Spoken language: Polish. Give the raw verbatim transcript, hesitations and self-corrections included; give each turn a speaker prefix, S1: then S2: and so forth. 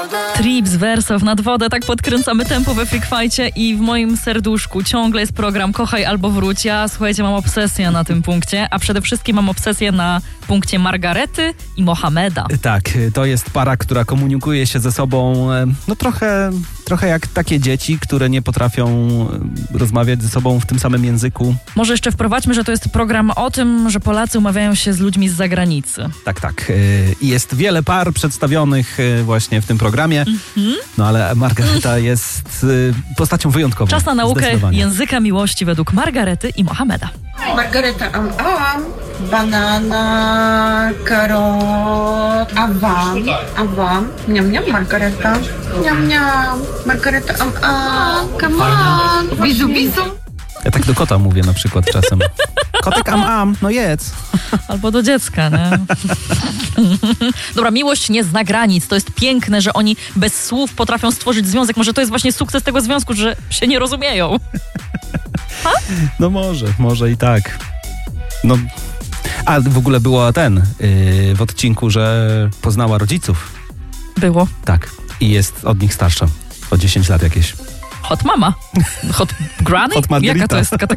S1: Trips, Wersow, Nad wodę, tak podkręcamy tempo we Freak Fightcie i w moim serduszku ciągle jest program Kochaj albo wróć. Ja, słuchajcie, mam obsesję na tym punkcie, a przede wszystkim mam obsesję na punkcie Margarety i Mohameda.
S2: Tak, to jest para, która komunikuje się ze sobą, no trochę, trochę jak takie dzieci, które nie potrafią rozmawiać ze sobą w tym samym języku.
S1: Może jeszcze wprowadźmy, że to jest program o tym, że Polacy umawiają się z ludźmi z zagranicy.
S2: Tak, tak. I jest wiele par przedstawionych właśnie w tym programie, mm-hmm. no ale Margareta jest postacią wyjątkową.
S1: Czas na naukę języka miłości według Margarety i Mohameda.
S3: Margareta, am, am, banana, karot, a wam, a wam, niam, niam, Margareta, niam, niam, Margareta, am, am, come on, bizu, bizu.
S2: Ja tak do kota mówię na przykład czasem. Kotek am, am, no jedz.
S1: Albo do dziecka, nie? Dobra, miłość nie zna granic. To jest piękne, że oni bez słów potrafią stworzyć związek. Może to jest właśnie sukces tego związku, że się nie rozumieją. Ha?
S2: No może, może i tak. No, a w ogóle było ten yy, w odcinku, że poznała rodziców.
S1: Było.
S2: Tak. I jest od nich starsza. O dziesięć lat jakieś.
S1: Hot mama. Hot granny?
S2: Hot Margarita.
S1: Jaka to jest kategoria?